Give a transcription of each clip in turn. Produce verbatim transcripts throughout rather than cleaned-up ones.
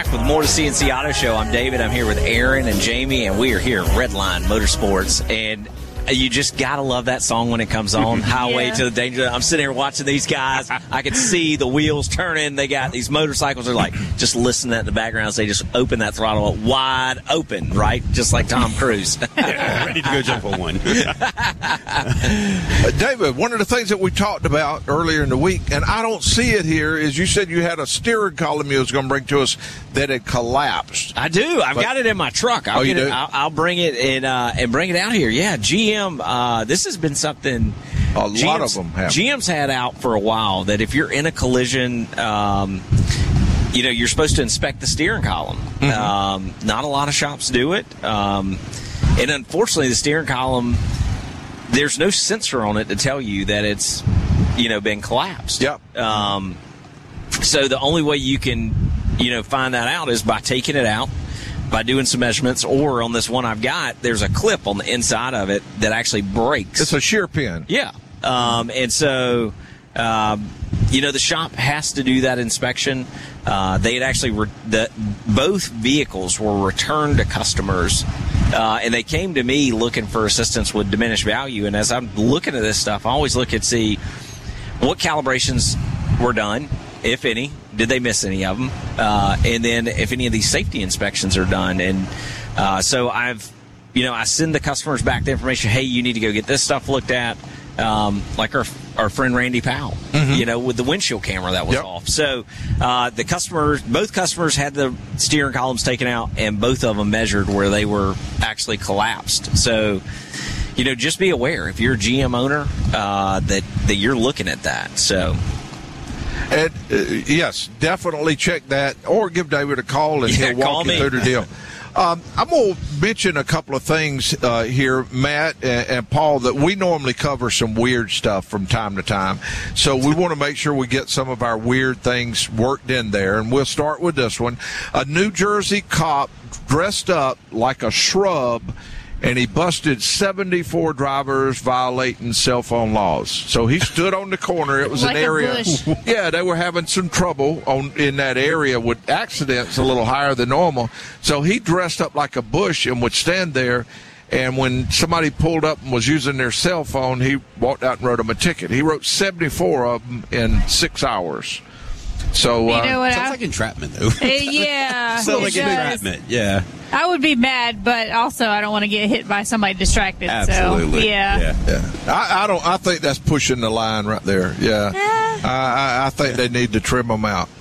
back with more of the C N C Auto Show. I'm David. I'm here with Aaron and Jamie, and we are here at Redline Motorsports. And you just got to love that song when it comes on, Highway yeah. to the Danger. I'm sitting here watching these guys. I can see the wheels turning. They got these motorcycles. They're like, just listen to that in the background. So they just open that throttle up wide open, right? Just like Tom Cruise. Yeah, ready to go jump on one. uh, David, one of the things that we talked about earlier in the week, and I don't see it here, is you said you had a steering column you was going to bring to us that had collapsed. I do. I've but, got it in my truck. I'll oh, you get do? It, I'll, I'll bring it and uh, and bring it out here. Yeah, G M. Uh, this has been something a G M's, lot of them have. G M's had out for a while. That if you're in a collision, um, you know, you're supposed to inspect the steering column. Mm-hmm. Um, not a lot of shops do it, um, and unfortunately, the steering column, there's no sensor on it to tell you that it's, you know, been collapsed. Yep. Um, so the only way you can, you know, find that out is by taking it out, by doing some measurements, or on this one I've got, there's a clip on the inside of it that actually breaks. It's a shear pin. Yeah. Um, and so, um, you know, the shop has to do that inspection. Uh, they had actually, re- the, both vehicles were returned to customers, uh, and they came to me looking for assistance with diminished value. And as I'm looking at this stuff, I always look at see what calibrations were done, if any. Did they miss any of them? Uh, and then if any of these safety inspections are done. And uh, so I've, you know, I send the customers back the information, hey, you need to go get this stuff looked at, um, like our our friend Randy Powell, mm-hmm. you know, with the windshield camera that was yep. off. So uh, the customers, both customers had the steering columns taken out, and both of them measured where they were actually collapsed. So, you know, just be aware if you're a G M owner uh, that, that you're looking at that. So. And, uh, yes, definitely check that, or give David a call and yeah, he'll walk you through the deal. Um, I'm going to mention a couple of things uh, here, Matt and, and Paul, that we normally cover some weird stuff from time to time. So we want to make sure we get some of our weird things worked in there. And we'll start with this one. A New Jersey cop dressed up like a shrub, and he busted seventy-four drivers violating cell phone laws. So he stood on the corner. It was like an area. A bush. Yeah, they were having some trouble on in that area with accidents a little higher than normal. So he dressed up like a bush and would stand there. And when somebody pulled up and was using their cell phone, he walked out and wrote them a ticket. He wrote seventy-four of them in six hours. So you know uh, what sounds I, like entrapment, thoh. Uh, yeah, sounds like does. entrapment. Yeah. I would be mad, but also I don't want to get hit by somebody distracted. Absolutely. So, yeah. Yeah. yeah. I, I don't. I think that's pushing the line right there. Yeah. Eh. I, I think they need to trim them out.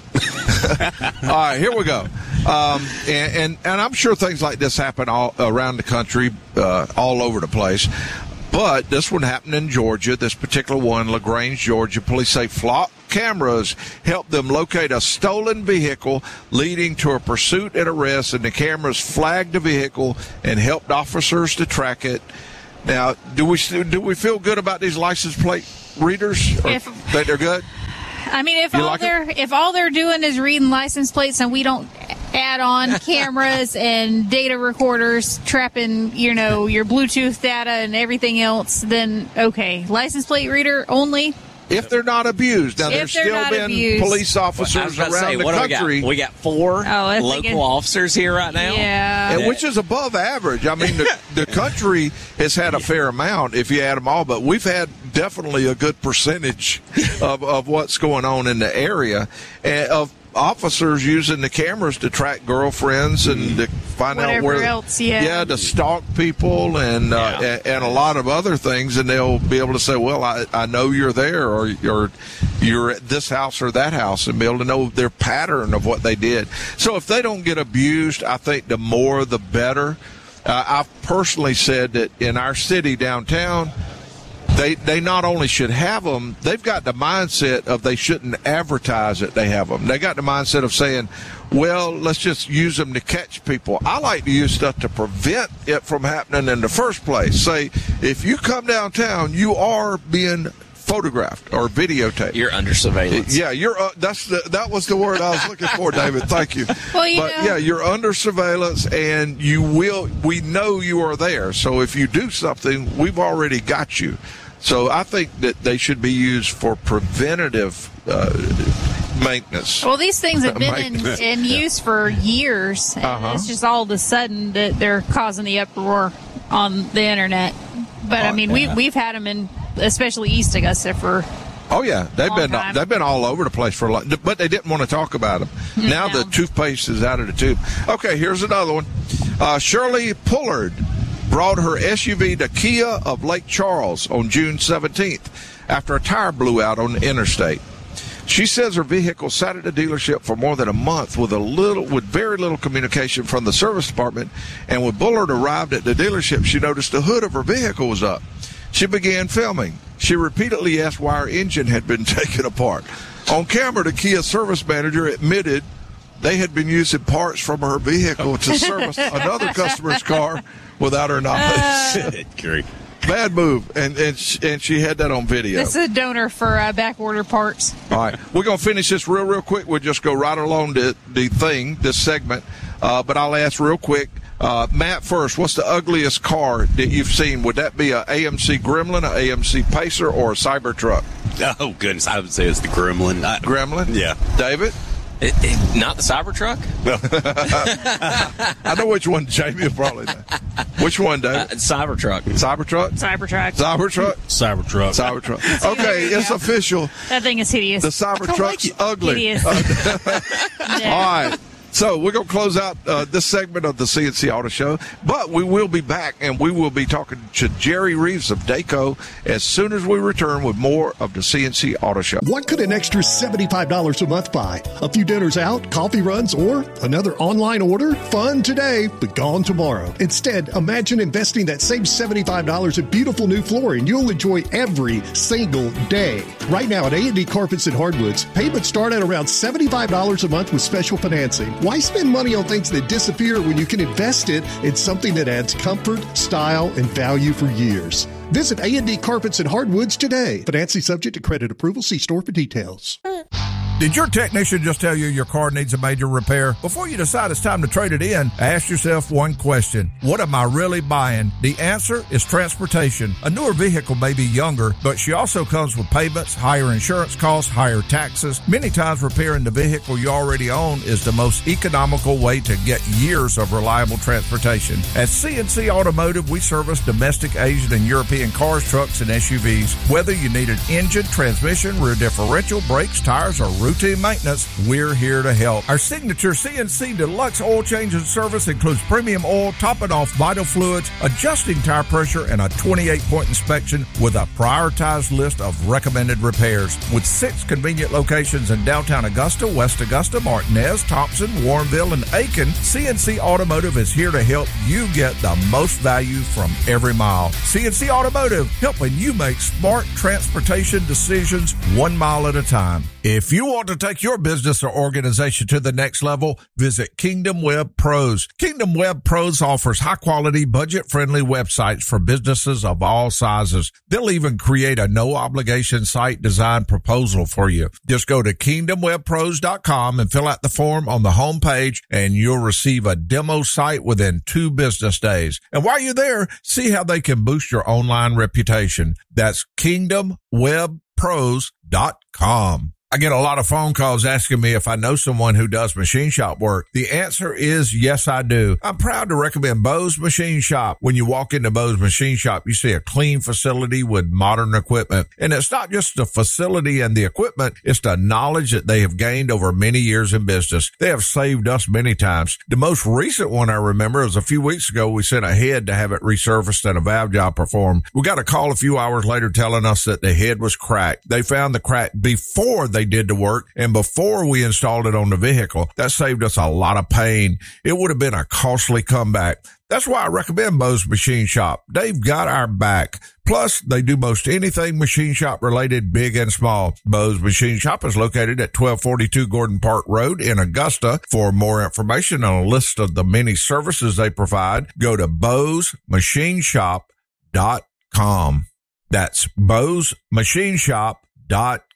All right, here we go. Um, and, and and I'm sure things like this happen all around the country, uh, all over the place. But this one happened in Georgia, this particular one, LaGrange, Georgia. Police say flock cameras helped them locate a stolen vehicle, leading to a pursuit and arrest, and the cameras flagged the vehicle and helped officers to track it. Now, do we do we feel good about these license plate readers? Or If, think they're good? I mean, if You all like they're if all they're doing is reading license plates and we don't add on cameras and data recorders trapping, you know, your Bluetooth data and everything else, then okay, license plate reader only. If they're not abused. Now, If there's they're still not been abused. police officers Well, I was about to around say, the what do we country. got? We got four I local think it- officers here right now. Yeah. And which is above average. I mean, the, the country has had a fair amount if you add them all, but we've had definitely a good percentage of, of what's going on in the area, and of officers using the cameras to track girlfriends and to find Whatever out where else, yeah. yeah to stalk people and, uh, Yeah. and and a lot of other things, and they'll be able to say, well, I, I know you're there, or or you're at this house or that house, and be able to know their pattern of what they did. So if they don't get abused, I think the more the better. Uh, I've personally said that in our city downtown, They they not only should have them, they've got the mindset of they shouldn't advertise that they have them. They got the mindset of saying, well, let's just use them to catch people. I like to use stuff to prevent it from happening in the first place. Say, if you come downtown, you are being photographed or videotaped. You're under surveillance. Yeah, you're. Uh, that's the that was the word I was looking for, David. Thank you. Well, you but know. yeah, you're under surveillance, and you will. We know you are there. So if you do something, we've already got you. So I think that they should be used for preventative, uh, maintenance. Well, these things have been in, Maintenance. in use for years, and Uh-huh. it's just all of a sudden that they're causing the uproar on the internet. But I Oh, mean, yeah. we we've had them in, especially East Augusta, for Oh yeah, they've Long been time. they've been all over the place for a lot, but they didn't want to talk about them. Now No. the toothpaste is out of the tube. Okay, here's another one. Uh, Shirley Pullard brought her S U V to Kia of Lake Charles on June seventeenth after a tire blew out on the interstate. She says her vehicle sat at the dealership for more than a month with a little, with very little communication from the service department. And when Bullard arrived at the dealership, she noticed the hood of her vehicle was up. She began filming. She repeatedly asked why her engine had been taken apart. On camera, the Kia service manager admitted they had been using parts from her vehicle to service another customer's car without her knowledge. Great. Bad move, and and she, and she had that on video. this is a donor for uh, back order parts. All right, we're gonna finish this real, real quick. We'll just go right along the the thing, this segment. Uh, but I'll ask real quick, uh, Matt. First, what's the ugliest car that you've seen? Would that be a A M C Gremlin, a A M C Pacer, or a Cybertruck? Oh, goodness. I would say it's the Gremlin. I, Gremlin. Yeah. David. It, it, not the Cybertruck? I know which one Jamie will probably know. Which one, Uh, David? Cybertruck. Cybertruck. Cybertruck. Cybertruck. Cybertruck. Cybertruck. Okay, it's official. That thing is hideous. The Cybertruck's ugly. Hideous. All right. So we're going to close out uh, this segment of the C N C Auto Show, but we will be back, and we will be talking to Jerry Reeves of Dayco as soon as we return with more of the C N C Auto Show. What could an extra seventy-five dollars a month buy? A few dinners out, coffee runs, or another online order? Fun today, but gone tomorrow. Instead, imagine investing that same seventy-five dollars in beautiful new flooring you'll enjoy every single day. Right now at A and D Carpets and Hardwoods, payments start at around seventy-five dollars a month with special financing. Why spend money on things that disappear when you can invest it in something that adds comfort, style, and value for years? Visit A and D Carpets and Hardwoods today. Financing subject to credit approval. See store for details. Did your technician just tell you your car needs a major repair? Before you decide it's time to trade it in, ask yourself one question. What am I really buying? The answer is transportation. A newer vehicle may be younger, but she also comes with payments, higher insurance costs, higher taxes. Many times repairing the vehicle you already own is the most economical way to get years of reliable transportation. At C N C Automotive, we service domestic, Asian, and European cars, trucks, and S U Vs. Whether you need an engine, transmission, rear differential, brakes, tires, or routine maintenance, we're here to help. Our signature C N C Deluxe oil change and service includes premium oil, topping off vital fluids, adjusting tire pressure, and a twenty-eight point inspection with a prioritized list of recommended repairs. With six convenient locations in downtown Augusta, West Augusta, Martinez, Thompson, Warrenville, and Aiken, C N C Automotive is here to help you get the most value from every mile. C N C Automotive, helping you make smart transportation decisions one mile at a time. If you want to take your business or organization to the next level, visit Kingdom Web Pros. Kingdom Web Pros offers high-quality, budget-friendly websites for businesses of all sizes. They'll even create a no-obligation site design proposal for you. Just go to kingdom web pros dot com and fill out the form on the home page, and you'll receive a demo site within two business days. And while you're there, see how they can boost your online reputation. That's kingdom web pros dot com. I get a lot of phone calls asking me if I know someone who does machine shop work. The answer is yes, I do. I'm proud to recommend Bo's Machine Shop. When you walk into Bo's Machine Shop, you see a clean facility with modern equipment. And it's not just the facility and the equipment, it's the knowledge that they have gained over many years in business. They have saved us many times. The most recent one I remember was a few weeks ago, we sent a head to have it resurfaced and a valve job performed. We got a call a few hours later telling us that the head was cracked. They found the crack before they They did the work, and before we installed it on the vehicle. That saved us a lot of pain. It would have been a costly comeback. That's why I recommend Bo's Machine Shop. They've got our back. Plus, they do most anything machine shop related, big and small. Bo's Machine Shop is located at twelve forty-two Gordon Park Road in Augusta. For more information on a list of the many services they provide, go to bos machine shop dot com. That's bos machine shop dot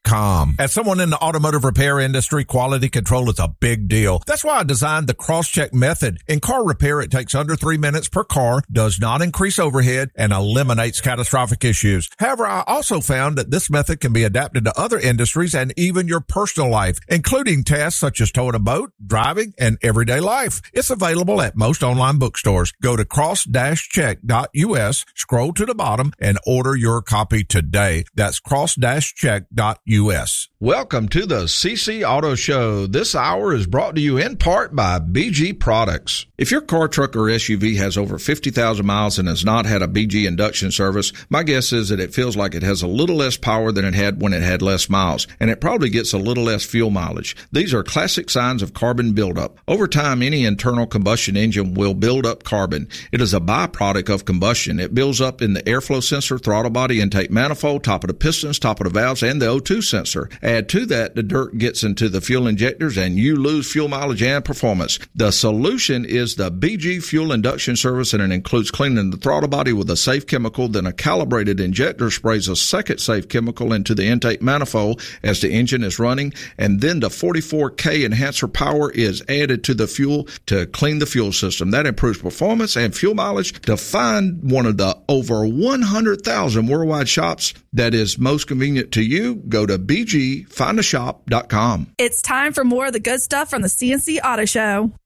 com. As someone in the automotive repair industry, quality control is a big deal. That's why I designed the cross-check method. In car repair, it takes under three minutes per car, does not increase overhead, and eliminates catastrophic issues. However, I also found that this method can be adapted to other industries and even your personal life, including tasks such as towing a boat, driving, and everyday life. It's available at most online bookstores. Go to cross dash check dot U S, scroll to the bottom, and order your copy today. That's cross dash check dot U S. Welcome to the C C Auto Show. This hour is brought to you in part by B G Products. If your car, truck, or S U V has over fifty thousand miles and has not had a B G induction service, my guess is that it feels like it has a little less power than it had when it had less miles, and it probably gets a little less fuel mileage. These are classic signs of carbon buildup. Over time, any internal combustion engine will build up carbon. It is a byproduct of combustion. It builds up in the airflow sensor, throttle body, intake manifold, top of the pistons, top of the valves, and the O two sensor. Add to that, the dirt gets into the fuel injectors, and you lose fuel mileage and performance. The solution is the B G Fuel Induction Service, and it includes cleaning the throttle body with a safe chemical. Then a calibrated injector sprays a second safe chemical into the intake manifold as the engine is running, and then the forty-four K enhancer power is added to the fuel to clean the fuel system. That improves performance and fuel mileage. To find one of the over one hundred thousand worldwide shops that is most convenient to you, go to b g find a shop dot com. It's time for more of the good stuff from the C N C Auto Show.